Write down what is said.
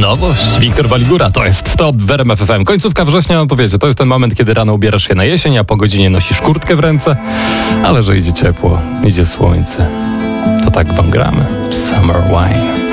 Nowość. Wiktor Baligura, to jest Top w RMF FM. Końcówka września, no to wiecie, to jest ten moment, kiedy rano ubierasz się na jesień, a po godzinie nosisz kurtkę w ręce, ale że idzie ciepło, idzie słońce, to tak wam gramy. Summer Wine.